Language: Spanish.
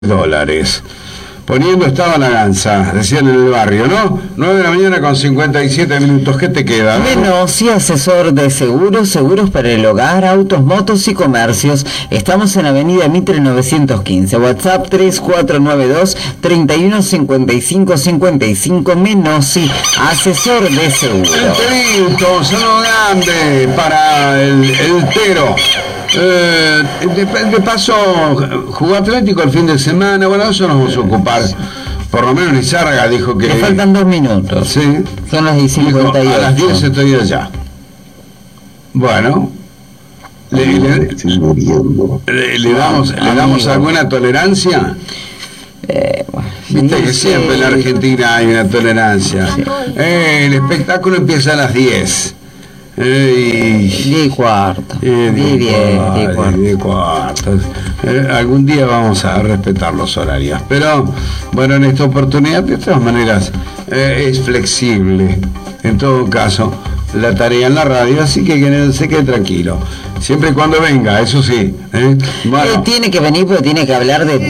dólares. Poniendo estaba la ganza, decían en el barrio, ¿no? 9 de la mañana con 57 minutos. ¿Qué te queda? Menossi, asesor de seguros, seguros para el hogar, autos, motos y comercios. Estamos en Avenida Mitre 915. WhatsApp 3492-315555. Menossi, asesor de seguros. El Perito, saludo grande para el Tero. De paso, jugó Atlético el fin de semana. Bueno, eso nos vamos a ocupar. Por lo menos Lizárraga dijo que... Le faltan 2 minutos. Sí. Son las 10:58. A las 10 estoy allá. Bueno. ¿Le damos alguna tolerancia? Viste que siempre en la Argentina hay una tolerancia. Sí. El espectáculo empieza a las 10. 10:15. 10:15. Algún día vamos a respetar los horarios, pero bueno, en esta oportunidad de todas maneras es flexible en todo caso la tarea en la radio, así que se quede tranquilo siempre y cuando venga, eso sí, bueno. Tiene que venir, pero tiene que hablar de